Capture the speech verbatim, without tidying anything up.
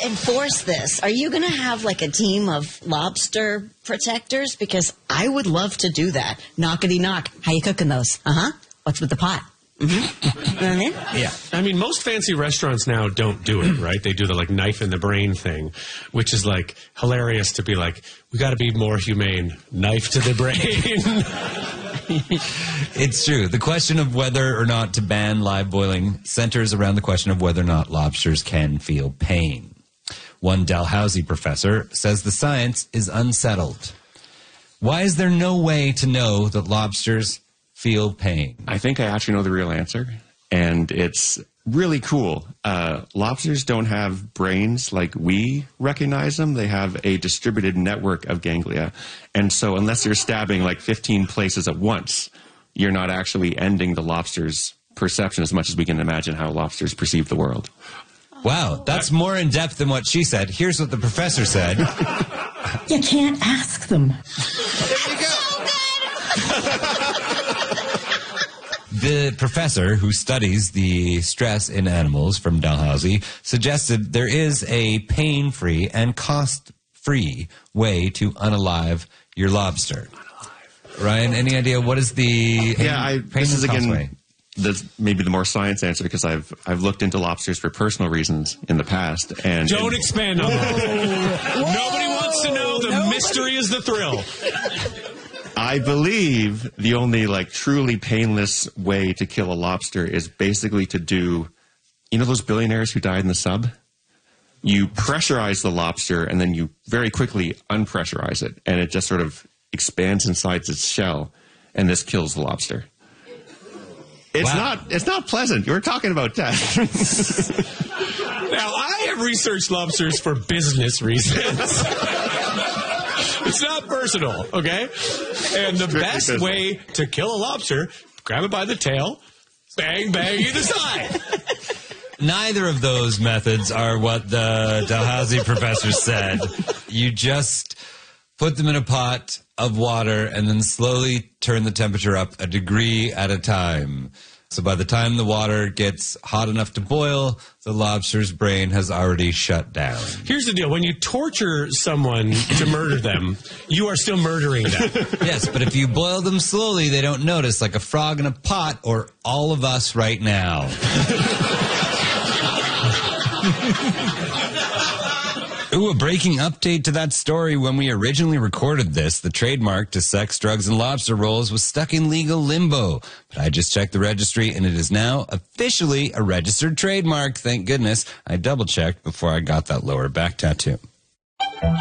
enforce this? Are you going to have like a team of lobster protectors? Because I would love to do that. Knockety knock. How you cooking those? Uh-huh. What's with the pot? Mm-hmm. You know what I mean? Yeah. I mean, most fancy restaurants now don't do it, right? They do the, like, knife in the brain thing, which is, like, hilarious to be like, we got to be more humane. Knife to the brain. It's true. The question of whether or not to ban live boiling centers around the question of whether or not lobsters can feel pain. One Dalhousie professor says the science is unsettled. Why is there no way to know that lobsters feel pain? I think I actually know the real answer, and it's really cool. Uh, lobsters don't have brains like we recognize them. They have a distributed network of ganglia, and so unless you're stabbing like fifteen places at once, you're not actually ending the lobster's perception as much as we can imagine how lobsters perceive the world. Wow, that's more in depth than what she said. Here's what the professor said. You can't ask them. There you go. The professor who studies the stress in animals from Dalhousie suggested there is a pain-free and cost-free way to unalive your lobster. Unalive. Ryan, any idea what is the pain, yeah, I, pain this is again way? the, maybe the more science answer because I've I've looked into lobsters for personal reasons in the past. And don't and, expand on that. Nobody wants to know. The Nobody. mystery is the thrill. I believe the only, like, truly painless way to kill a lobster is basically to do, you know those billionaires who died in the sub? You pressurize the lobster, and then you very quickly unpressurize it, and it just sort of expands inside its shell, and this kills the lobster. It's wow. not It's not pleasant. You were talking about death. Now, I have researched lobsters for business reasons. It's not personal, okay? And the best business. way to kill a lobster, grab it by the tail, bang, bang, either side. Neither of those methods are what the Dalhousie professor said. You just put them in a pot of water and then slowly turn the temperature up a degree at a time. So by the time the water gets hot enough to boil, the lobster's brain has already shut down. Here's the deal. When you torture someone to murder them, you are still murdering them. Yes, but if you boil them slowly, they don't notice, like a frog in a pot or all of us right now. Ooh, a breaking update to that story. When we originally recorded this, the trademark to sex, drugs, and lobster rolls was stuck in legal limbo. But I just checked the registry, and it is now officially a registered trademark. Thank goodness. I double-checked before I got that lower back tattoo.